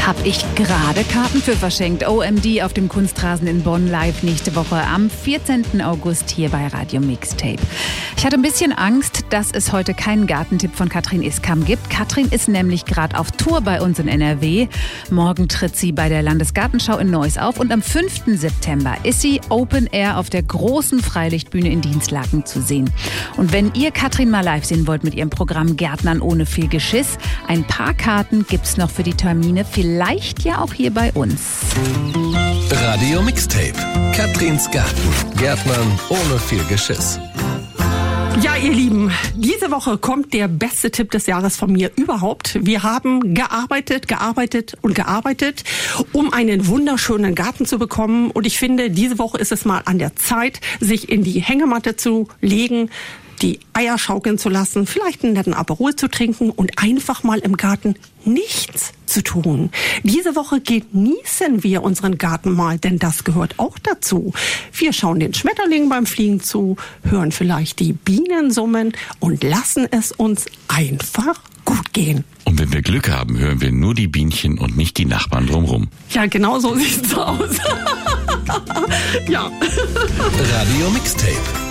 Habe ich gerade Karten für verschenkt. OMD auf dem Kunstrasen in Bonn live nächste Woche am 14. August hier bei Radio Mixtape. Ich hatte ein bisschen Angst, dass es heute keinen Gartentipp von Katrin Iskam gibt. Katrin ist nämlich gerade auf Tour bei uns in NRW. Morgen tritt sie bei der Landesgartenschau in Neuss auf und am 5. September ist sie Open Air auf der großen Freilichtbühne in Dinslaken zu sehen. Und wenn ihr Katrin mal live sehen wollt mit ihrem Programm Gärtnern ohne viel Geschiss, ein paar Karten gibt's noch für die Termine, vielleicht ja auch hier bei uns. Radio Mixtape. Katrins Garten. Gärtnern ohne viel Geschiss. Ja, ihr Lieben, diese Woche kommt der beste Tipp des Jahres von mir überhaupt. Wir haben gearbeitet, um einen wunderschönen Garten zu bekommen. Und ich finde, diese Woche ist es mal an der Zeit, sich in die Hängematte zu legen, die Eier schaukeln zu lassen, vielleicht einen netten Aperol zu trinken und einfach mal im Garten nichts zu tun. Diese Woche genießen wir unseren Garten mal, denn das gehört auch dazu. Wir schauen den Schmetterlingen beim Fliegen zu, hören vielleicht die Bienen summen und lassen es uns einfach gut gehen. Und wenn wir Glück haben, hören wir nur die Bienchen und nicht die Nachbarn drumherum. Ja, genau so sieht's aus. Ja. Radio Mixtape.